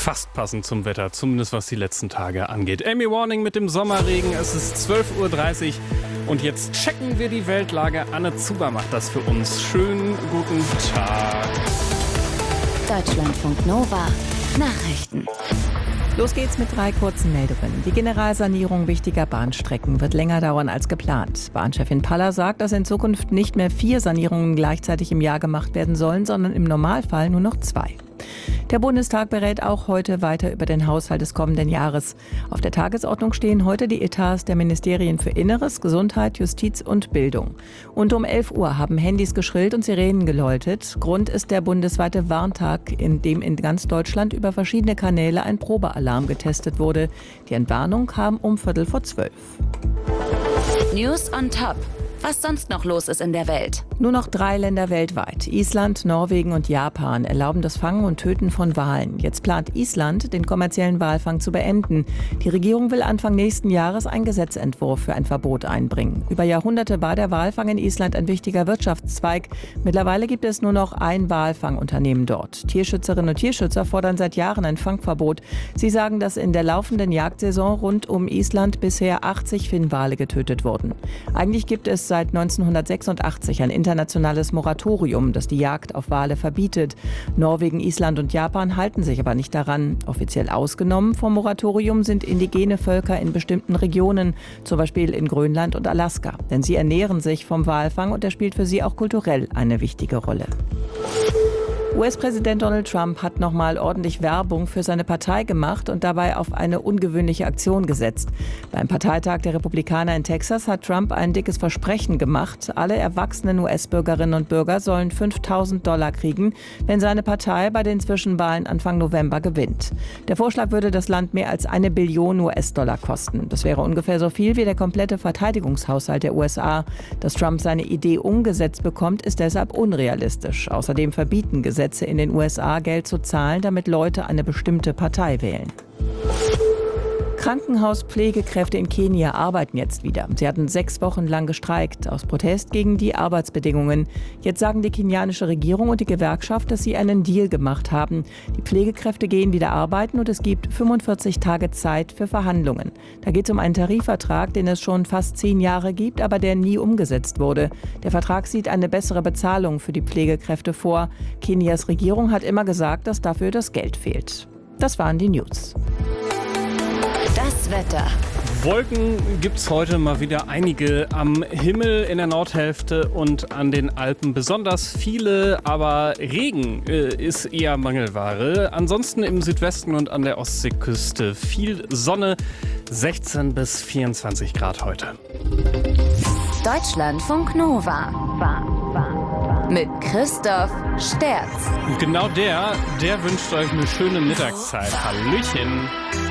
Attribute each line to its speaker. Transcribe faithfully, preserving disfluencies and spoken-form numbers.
Speaker 1: fast passend zum Wetter, zumindest was die letzten Tage angeht. Amy Warning mit dem Sommerregen, es ist zwölf Uhr dreißig und jetzt checken wir die Weltlage. Anne Zuber macht das für uns. Schönen guten Tag.
Speaker 2: Deutschlandfunk Nova Nachrichten.
Speaker 3: Los geht's mit drei kurzen Meldungen. Die Generalsanierung wichtiger Bahnstrecken wird länger dauern als geplant. Bahnchefin Paller sagt, dass in Zukunft nicht mehr vier Sanierungen gleichzeitig im Jahr gemacht werden sollen, sondern im Normalfall nur noch zwei. Der Bundestag berät auch heute weiter über den Haushalt des kommenden Jahres. Auf der Tagesordnung stehen heute die Etats der Ministerien für Inneres, Gesundheit, Justiz und Bildung. Und um elf Uhr haben Handys geschrillt und Sirenen geläutet. Grund ist der bundesweite Warntag, in dem in ganz Deutschland über verschiedene Kanäle ein Probealarm getestet wurde. Die Entwarnung kam um Viertel vor zwölf.
Speaker 2: News on Top. Was sonst noch los ist in der Welt.
Speaker 3: Nur noch drei Länder weltweit, Island, Norwegen und Japan, erlauben das Fangen und Töten von Walen. Jetzt plant Island, den kommerziellen Walfang zu beenden. Die Regierung will Anfang nächsten Jahres einen Gesetzentwurf für ein Verbot einbringen. Über Jahrhunderte war der Walfang in Island ein wichtiger Wirtschaftszweig. Mittlerweile gibt es nur noch ein Walfangunternehmen dort. Tierschützerinnen und Tierschützer fordern seit Jahren ein Fangverbot. Sie sagen, dass in der laufenden Jagdsaison rund um Island bisher achtzig Finnwale getötet wurden. Eigentlich gibt es seit neunzehnhundertsechsundachtzig ein internationales Moratorium, das die Jagd auf Wale verbietet. Norwegen, Island und Japan halten sich aber nicht daran. Offiziell ausgenommen vom Moratorium sind indigene Völker in bestimmten Regionen, zum Beispiel in Grönland und Alaska. Denn sie ernähren sich vom Walfang und er spielt für sie auch kulturell eine wichtige Rolle. U S-Präsident Donald Trump hat nochmal ordentlich Werbung für seine Partei gemacht und dabei auf eine ungewöhnliche Aktion gesetzt. Beim Parteitag der Republikaner in Texas hat Trump ein dickes Versprechen gemacht. Alle erwachsenen U S-Bürgerinnen und Bürger sollen fünftausend Dollar kriegen, wenn seine Partei bei den Zwischenwahlen Anfang November gewinnt. Der Vorschlag würde das Land mehr als eine Billion U S-Dollar kosten. Das wäre ungefähr so viel wie der komplette Verteidigungshaushalt der U S A. Dass Trump seine Idee umgesetzt bekommt, ist deshalb unrealistisch. Außerdem verbieten Gesetze in den U S A Geld zu zahlen, damit Leute eine bestimmte Partei wählen. Krankenhauspflegekräfte in Kenia arbeiten jetzt wieder. Sie hatten sechs Wochen lang gestreikt, aus Protest gegen die Arbeitsbedingungen. Jetzt sagen die kenianische Regierung und die Gewerkschaft, dass sie einen Deal gemacht haben. Die Pflegekräfte gehen wieder arbeiten und es gibt fünfundvierzig Tage Zeit für Verhandlungen. Da geht es um einen Tarifvertrag, den es schon fast zehn Jahre gibt, aber der nie umgesetzt wurde. Der Vertrag sieht eine bessere Bezahlung für die Pflegekräfte vor. Kenias Regierung hat immer gesagt, dass dafür das Geld fehlt. Das waren die News.
Speaker 2: Das Wetter.
Speaker 1: Wolken gibt's heute mal wieder einige am Himmel in der Nordhälfte und an den Alpen besonders viele, aber Regen äh, ist eher Mangelware. Ansonsten im Südwesten und an der Ostseeküste viel Sonne, sechzehn bis vierundzwanzig Grad heute.
Speaker 2: Deutschlandfunk Nova. Mit Christoph Sterz.
Speaker 1: Und genau der, der wünscht euch eine schöne Mittagszeit. Hallöchen.